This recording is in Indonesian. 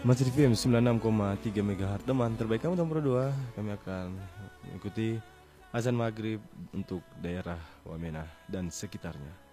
Masih di FM 96,3 MHz. Teman terbaik kamu nomor 2. Kami akan mengikuti azan maghrib untuk daerah Wamena dan sekitarnya.